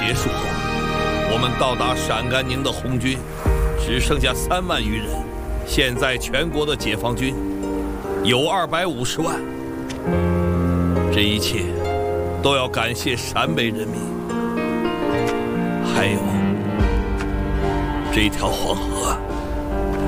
结束后，我们到达陕甘宁的红军只剩下3万余人，现在全国的解放军有250万。这一切都要感谢陕北人民，还有这条黄河。